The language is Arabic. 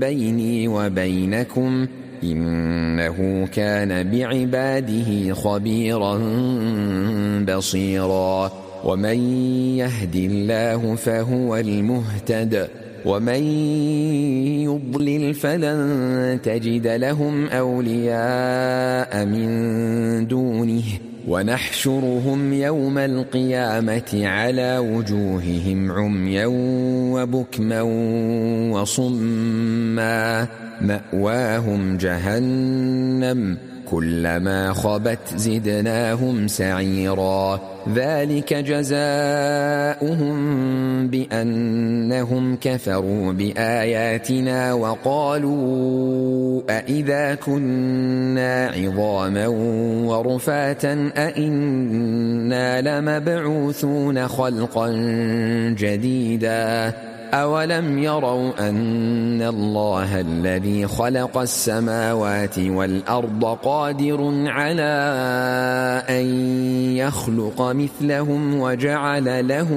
بيني وبينكم إنه كان بعباده خبيرا بصيرا. ومن يهد الله فهو المهتد ومن يضلل فلن تجد لهم أولياء من دونه ونحشرهم يوم القيامة على وجوههم عميا وبكما وصما مأواهم جهنم كلما خبت زدناهم سعيرا. ذلك جزاؤهم بأنهم كفروا بآياتنا وقالوا أإذا كنا عظاما ورفاتا أإنا لمبعوثون خلقا جديدا. أولم يروا أن الله الذي خلق السماوات والأرض قادر على أن يخلق مثلهم وجعل لهم